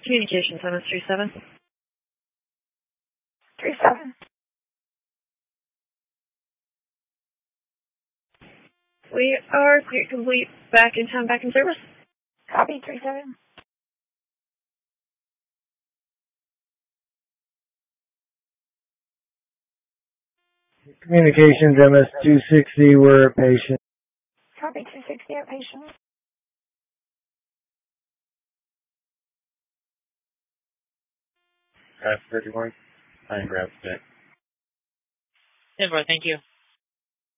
Communications, MS-37. 37. We are complete, back in town, back in service. Copy, 37. Communications, MS-260, we're a patient. Copy, 260, at patient. Grab 31. I am grab stick. 10-4, thank you.